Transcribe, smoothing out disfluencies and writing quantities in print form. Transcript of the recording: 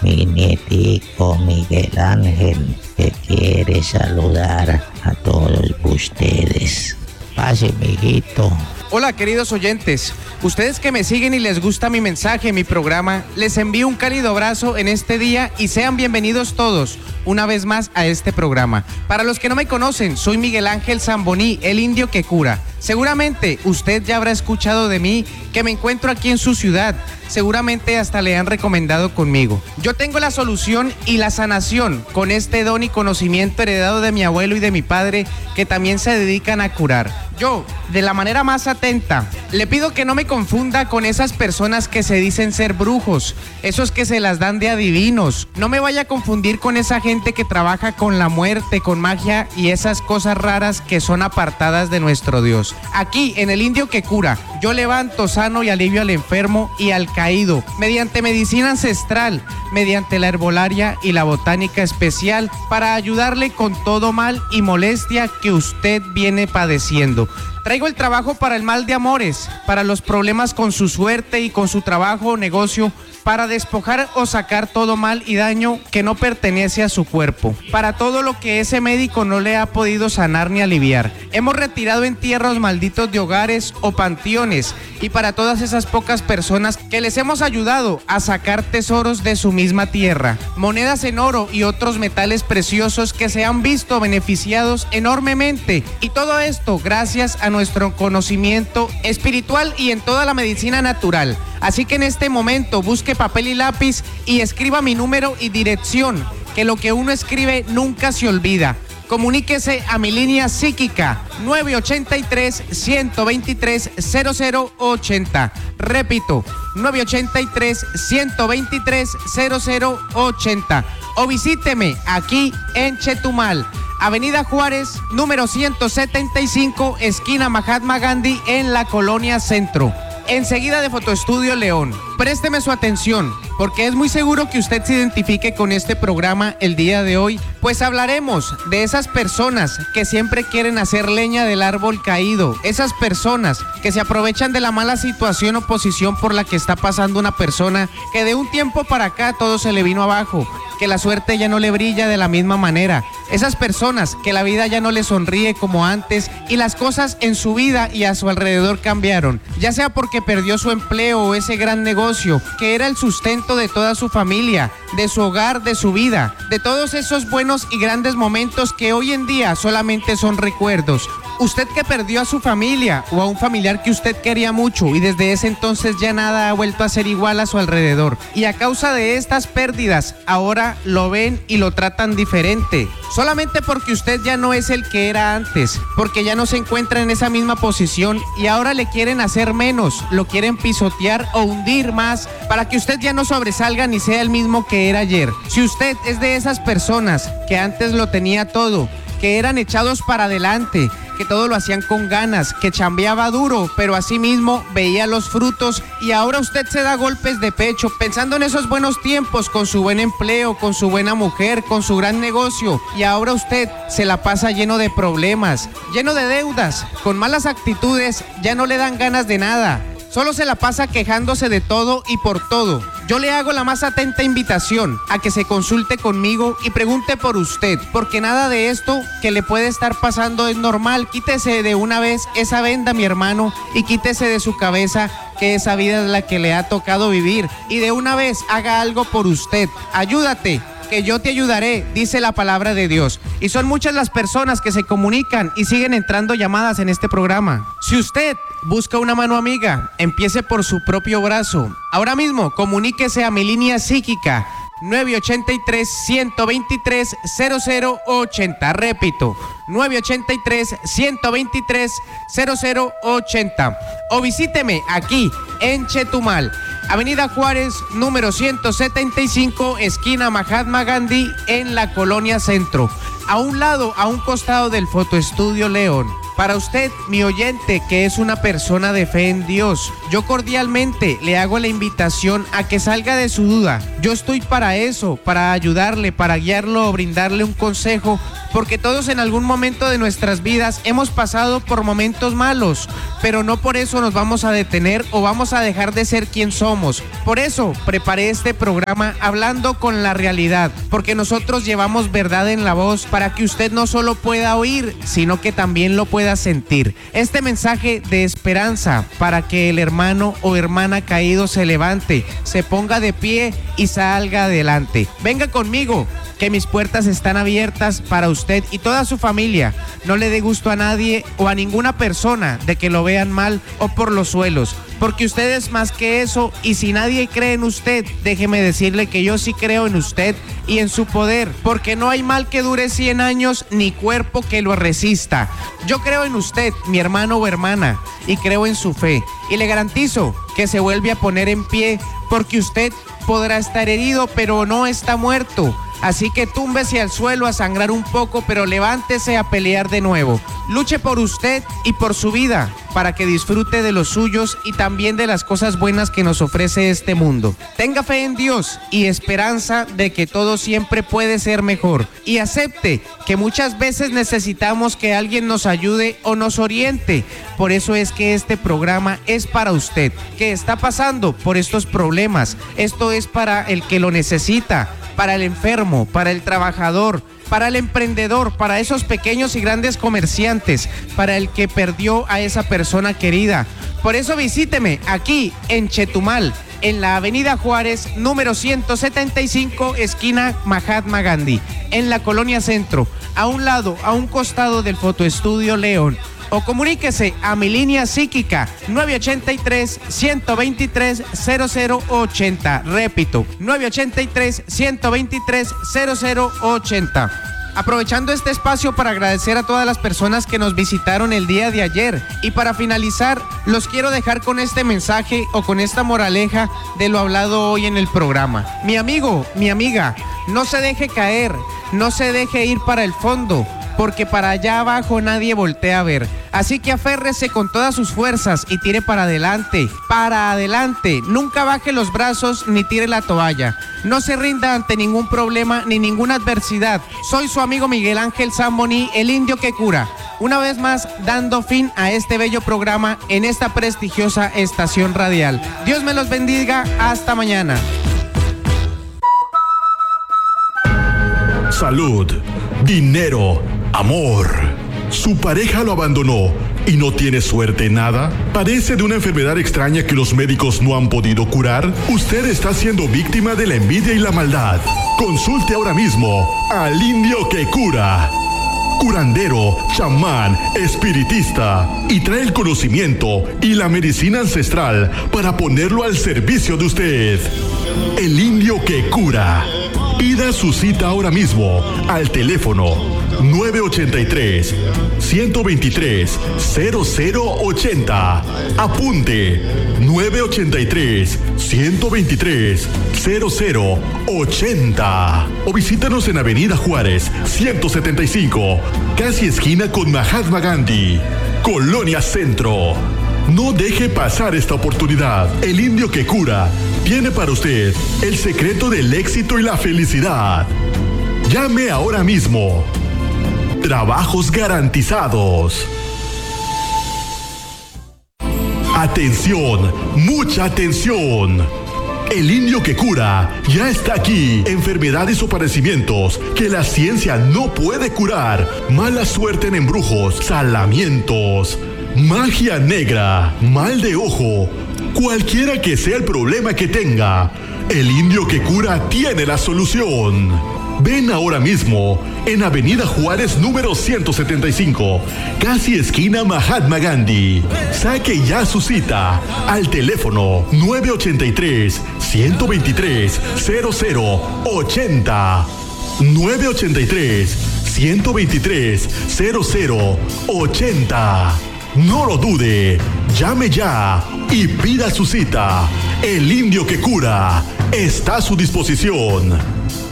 mi nietico Miguel Ángel, que quiere saludar a todos ustedes. Pase, mijito. Hola, queridos oyentes. Ustedes que me siguen y les gusta mi mensaje, mi programa, les envío un cálido abrazo en este día y sean bienvenidos todos una vez más a este programa. Para los que no me conocen, soy Miguel Ángel Zamboní, el indio que cura. Seguramente usted ya habrá escuchado de mí, que me encuentro aquí en su ciudad. Seguramente hasta le han recomendado conmigo. Yo tengo la solución y la sanación con este don y conocimiento heredado de mi abuelo y de mi padre, que también se dedican a curar. Yo, de la manera más atenta, le pido que no me confunda con esas personas que se dicen ser brujos, esos que se las dan de adivinos. No me vaya a confundir con esa gente que trabaja con la muerte, con magia y esas cosas raras que son apartadas de nuestro Dios. Aquí, en el Indio que Cura, yo levanto, sano y alivio al enfermo y al caído, mediante medicina ancestral, mediante la herbolaria y la botánica especial, para ayudarle con todo mal y molestia que usted viene padeciendo. Traigo el trabajo para el mal de amores, para los problemas con su suerte y con su trabajo o negocio, para despojar o sacar todo mal y daño que no pertenece a su cuerpo, para todo lo que ese médico no le ha podido sanar ni aliviar. Hemos retirado entierros malditos de hogares o panteones, y para todas esas pocas personas que les hemos ayudado a sacar tesoros de su misma tierra, monedas en oro y otros metales preciosos que se han visto beneficiados enormemente, y todo esto gracias a nuestro conocimiento espiritual y en toda la medicina natural. Así que en este momento busque papel y lápiz y escriba mi número y dirección, que lo que uno escribe nunca se olvida. Comuníquese a mi línea psíquica 983-123-0080. Repito, 983-123-0080. O visíteme aquí en Chetumal, Avenida Juárez, número 175, esquina Mahatma Gandhi, en la Colonia Centro, enseguida de Fotoestudio León. Présteme su atención, porque es muy seguro que usted se identifique con este programa el día de hoy, pues hablaremos de esas personas que siempre quieren hacer leña del árbol caído, esas personas que se aprovechan de la mala situación o posición por la que está pasando una persona, que de un tiempo para acá todo se le vino abajo, que la suerte ya no le brilla de la misma manera, esas personas que la vida ya no le sonríe como antes y las cosas en su vida y a su alrededor cambiaron, ya sea porque perdió su empleo o ese gran negocio que era el sustento de toda su familia, de su hogar, de su vida, de todos esos buenos y grandes momentos que hoy en día solamente son recuerdos. Usted que perdió a su familia o a un familiar que usted quería mucho y desde ese entonces ya nada ha vuelto a ser igual a su alrededor, y a causa de estas pérdidas ahora lo ven y lo tratan diferente, solamente porque usted ya no es el que era antes, porque ya no se encuentra en esa misma posición y ahora le quieren hacer menos, lo quieren pisotear o hundir más para que usted ya no sobresalga ni sea el mismo que era ayer. Si usted es de esas personas que antes lo tenía todo, que eran echados para adelante, que todo lo hacían con ganas, que chambeaba duro, pero asimismo veía los frutos, y ahora usted se da golpes de pecho pensando en esos buenos tiempos, con su buen empleo, con su buena mujer, con su gran negocio, y ahora usted se la pasa lleno de problemas, lleno de deudas, con malas actitudes, ya no le dan ganas de nada. Solo se la pasa quejándose de todo y por todo. Yo le hago la más atenta invitación a que se consulte conmigo y pregunte por usted, porque nada de esto que le puede estar pasando es normal. Quítese de una vez esa venda, mi hermano, y quítese de su cabeza que esa vida es la que le ha tocado vivir, y de una vez haga algo por usted. Ayúdate, que yo te ayudaré, dice la palabra de Dios. Y son muchas las personas que se comunican y siguen entrando llamadas en este programa. Si usted busca una mano amiga, empiece por su propio brazo. Ahora mismo comuníquese a mi línea psíquica 983-123-0080. Repito, 983-123-0080. O visíteme aquí en Chetumal, Avenida Juárez, número 175, esquina Mahatma Gandhi, en la Colonia Centro, a un costado del Fotoestudio León. Para usted, mi oyente, que es una persona de fe en Dios, yo cordialmente le hago la invitación a que salga de su duda. Yo estoy para eso, para ayudarle, para guiarlo o brindarle un consejo, porque todos en algún momento de nuestras vidas hemos pasado por momentos malos, pero no por eso nos vamos a detener o vamos a dejar de ser quien somos. Por eso preparé este programa hablando con la realidad, porque nosotros llevamos verdad en la voz para que usted no solo pueda oír, sino que también lo pueda sentir. Este mensaje de esperanza para que el hermano o hermana caído se levante, se ponga de pie y salga adelante. Venga conmigo, que mis puertas están abiertas para usted y toda su familia. No le dé gusto a nadie o a ninguna persona de que lo vean mal o por los suelos, porque usted es más que eso, y si nadie cree en usted, déjeme decirle que yo sí creo en usted y en su poder, porque no hay mal que dure 100 años ni cuerpo que lo resista. Yo creo en usted, mi hermano o hermana, y creo en su fe, y le garantizo que se vuelve a poner en pie, porque usted podrá estar herido, pero no está muerto. Así que túmbese al suelo a sangrar un poco, pero levántese a pelear de nuevo. Luche por usted y por su vida, para que disfrute de los suyos y también de las cosas buenas que nos ofrece este mundo. Tenga fe en Dios y esperanza de que todo siempre puede ser mejor. Y acepte que muchas veces necesitamos que alguien nos ayude o nos oriente. Por eso es que este programa es para usted, que está pasando por estos problemas. Esto es para el que lo necesita, para el enfermo, para el trabajador, para el emprendedor, para esos pequeños y grandes comerciantes, para el que perdió a esa persona querida. Por eso visíteme aquí en Chetumal, en la Avenida Juárez, número 175, esquina Mahatma Gandhi, en la Colonia Centro, a un lado, a un costado del Fotoestudio León. O comuníquese a mi línea psíquica 983-123-0080. Repito, 983-123-0080. Aprovechando este espacio para agradecer a todas las personas que nos visitaron el día de ayer. Y para finalizar, los quiero dejar con este mensaje o con esta moraleja de lo hablado hoy en el programa. Mi amigo, mi amiga, no se deje caer, no se deje ir para el fondo, porque para allá abajo nadie voltea a ver. Así que aférrese con todas sus fuerzas y tire para adelante, nunca baje los brazos ni tire la toalla. No se rinda ante ningún problema ni ninguna adversidad. Soy su amigo Miguel Ángel Zamboni, el indio que cura. Una vez más, dando fin a este bello programa en esta prestigiosa estación radial. Dios me los bendiga, hasta mañana. Salud, dinero, amor. ¿Su pareja lo abandonó y no tiene suerte en nada? ¿Padece de una enfermedad extraña que los médicos no han podido curar? Usted está siendo víctima de la envidia y la maldad. Consulte ahora mismo al indio que cura. Curandero, chamán, espiritista, y trae el conocimiento y la medicina ancestral para ponerlo al servicio de usted. El indio que cura. Pida su cita ahora mismo al teléfono 983-123-0080. Apunte, 983-123-0080. O visítanos en Avenida Juárez, 175, casi esquina con Mahatma Gandhi, Colonia Centro. No deje pasar esta oportunidad. El indio que cura tiene para usted el secreto del éxito y la felicidad. Llame ahora mismo. Trabajos garantizados. Atención, mucha atención. El indio que cura ya está aquí. Enfermedades o padecimientos que la ciencia no puede curar. Mala suerte en embrujos, salamientos, magia negra, mal de ojo, cualquiera que sea el problema que tenga, el indio que cura tiene la solución. Ven ahora mismo en Avenida Juárez número 175, casi esquina Mahatma Gandhi. Saque ya su cita al teléfono 983-123-0080. 983-123-0080. No lo dude, llame ya y pida su cita. El indio que cura está a su disposición.